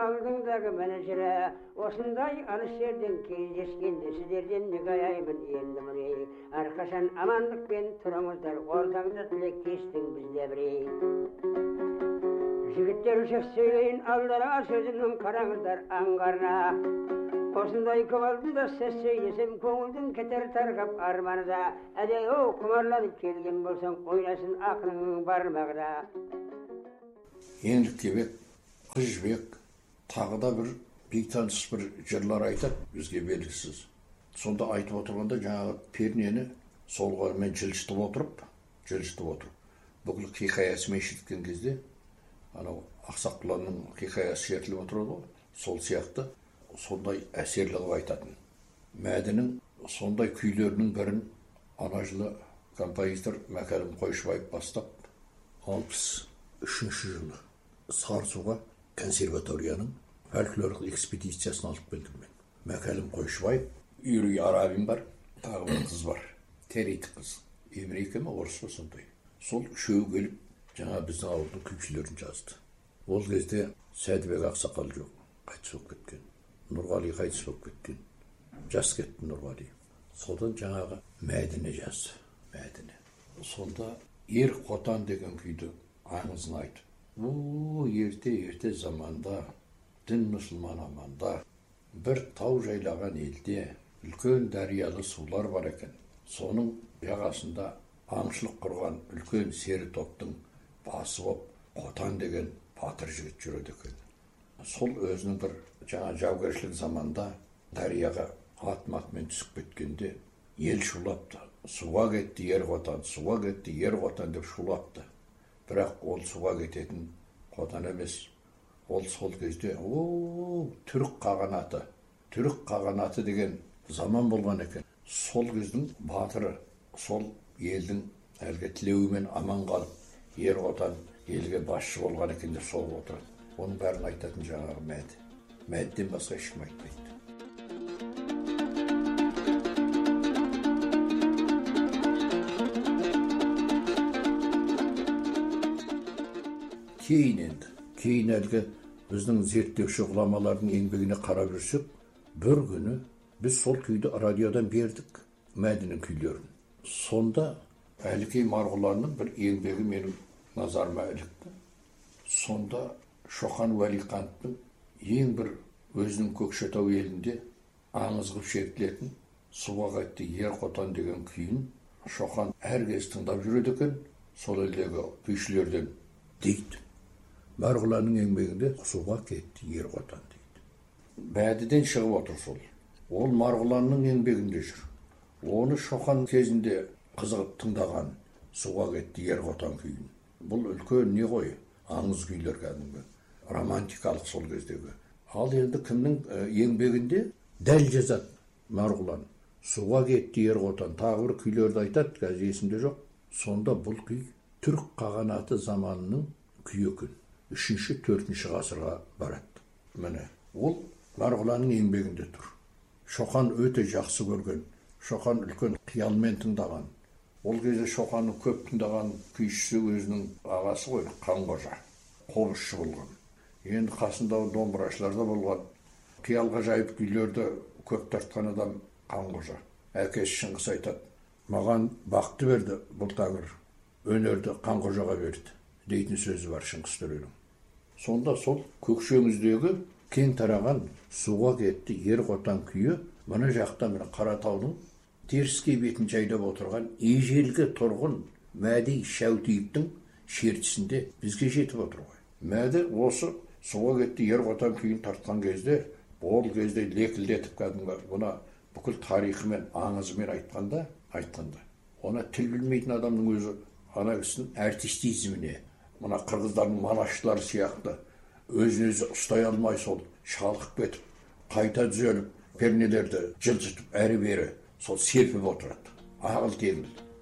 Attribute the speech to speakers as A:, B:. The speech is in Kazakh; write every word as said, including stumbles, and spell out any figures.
A: алдыңдағы менеджері, осындай алыс жерден кездескенде сіздерден неге аяймын енді міне. Әрқашан амандықпен тұрыңыздар, ортаңда тілектестің бізде бірей. Жігіттер сөз сөйлейін алдыға сөзімнің қараңыздар аңғарына. Осындай көп алдында сөз сөйлесем көңілдің кетер тарқап арманыда. Әдей оу құмарланып келген болсаң ойнасын ақының бармағыда.
B: Еңлік Кебек, Қыз Жібек тағы да бір бейтаныс бір жырлар айтады, бізге белгісіз. Сонда айтып отырғанда жаңағы пернені сол қолымен жылжытып отырып, жылжытып отырып, бүкіл хикаясын естіткен кезде, анау Ақсақ Құланның хикаясы шертіліп отырады ғой, сол сияқты сондай әсерлі қылып айтатын. Мәдінің сондай күйлерінің бірін ана жылы композитор Мәкәлім Қойшыбаев бастап, алпыс үшінші жылы Сарысуға консерваторияның фольклорлық экспедициясын алып келдім мен. Мәкәлім Қойшыбаев, Юрий Арабин бар, тағы бір қыз бар. Терейті қыз. Еврейка ма, орыс па сондай. Сол үшеуі келіп, жаңа біздің ауылдың күйшілерін жазды. Ол кезде Сәдібек Ақсақал жоқ, қайтыс болып кеткен. Нұрғали қайтыс болып кеткен. Жас кетті Нұрғали. Содан жаңағы Мәдіне жазды. Мәдіне. Сонда ер қотан деген күйді аңызын айтып. О, ерте-ерте заманда, дін мұсылман аманда, бір тау жайлаған елде үлкен дариялы сулар бар екен. Соның жағасында аңшылық құрған үлкен сері топтың басы боп Қотан деген батыр жігіт жүреді екен. Сол өзінің бір жаңа жаугершілік заманда дарияға ат-матымен түсіп кеткенде ел шулапты. Суға кетті ер Қотан, суға кетті ер Қотан деп шулапты. Бірақ ол суға кететін Қотан емес. Ол сол кезде о, түрік қағанаты, түрік қағанаты деген заман болған екен. Сол кездің батыры, сол елдің әлгі тілеуімен аман қалып, ер Қотан елге басшы болған екен деп сол отырады. Оның бәрін айтатын жаңағы Мәді. Мәдіден басқа ешкім айтпайды. Кейін енді, кейін әлгі біздің зерттеуші ғұламалардың еңбегіне қарап жүрсек, бір күні біз сол күйді радиодан бердік, Мәдінің күйлерін. Сонда Әлікей Марғұланның бір еңбегі менің назарыма ілікті. Сонда Шоқан Уәлиқановтың ең бір өзінің Көкшетау елінде аңыз қылып шертілетін суға кетті ер Қотан деген күйін Шоқан әр кез тыңдап жүреді екен, сол елдегі күйшілерден дейді. Марғұланның еңбегінде суға кетті ер Қотан дейді. Бәдіден шығып отыр сол. Ол Марғұланның еңбегінде жүр. Оны Шоқан кезінде қызығып тыңдаған суға кетті ер Қотан күйін. Бұл үлкен не ғой? Аңыз күйлер кәдімгі. Романтикалық сол кездегі. Ал енді кімнің еңбегінде дәл жазады Марғұлан. Суға кетті ер Қотан. Тағы бір күйлерді айтады, қазір есімде жоқ. Сонда бұл күй түрік қағанаты заманының күйі екен. Үшінші, төртінші ғасырға барады. Міне, ол Марғұланның еңбегінде тұр. Шоқан өте жақсы көрген. Шоқан үлкен қиялмен тыңдаған. Ол кезде Шоқанның көп тыңдаған күйшісі өзінің ағасы ғой, Қанқожа. Қобызшы болған. Енді қасындағы домбырашыларда болған. Қиялға жайып күйлерді көп тартқан адам Қанқожа. Әкесі Шыңғыс айтады, маған бақты берді бұл тәңір, өнерді Қанқожаға берді дейтін сөзі бар Шыңғыс Төренің. Сонда сол көкшеміздегі кең тараған суға кетті ер Қотан күйі мына жақта мына Қаратаудың теріскей бетін жайлап отырған ежелгі тұрғын Мәди Шәутиевтің шертісінде бізге жетіп отыр ғой. Мәді осы суға кетті ер Қотан күйін тартқан кезде, ол кезде лекілдетіп кәдімгі бұна бүкіл тарихымен, аңызымен айтқанда, айтқанда. Ona тіл білмейтін адамның өзі ана кісінің артистизміне, мына қырғыздардың малашылары сияқты өзін өзі ұстай алмай сол шалқып кетіп, қайта түзеліп, пернелерді жылжытып әрі бері сол серпіп отырады. Ағыл тегіл.